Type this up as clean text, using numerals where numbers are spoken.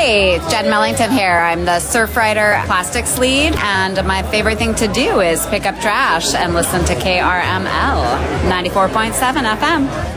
Hey, it's Jen Mellington here. I'm the Surfrider Plastics lead, and my favorite thing to do is pick up trash and listen to KRML 94.7 FM.